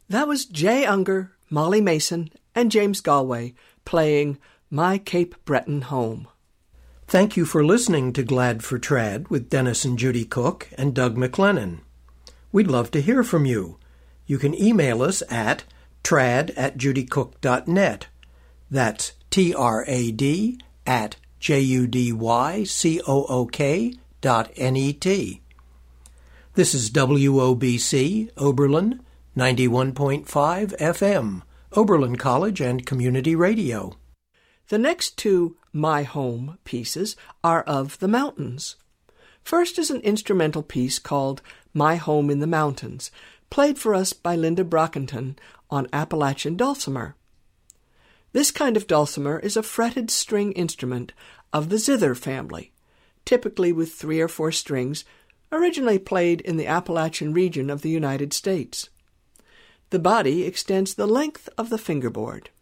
That was Jay Unger, Molly Mason, and James Galway playing My Cape Breton Home. Thank you for listening to Glad for Trad with Dennis and Judy Cook and Doug McLennan. We'd love to hear from you. You can email us at trad@judycook.net. That's trad@judycook.net. This is WOBC, Oberlin, 91.5 FM, Oberlin College and Community Radio. The next two My Home pieces are of the mountains. First is an instrumental piece called My Home in the Mountains, played for us by Linda Brockington on Appalachian dulcimer. This kind of dulcimer is a fretted string instrument of the zither family, typically with 3 or 4 strings, originally played in the Appalachian region of the United States. The body extends the length of the fingerboard.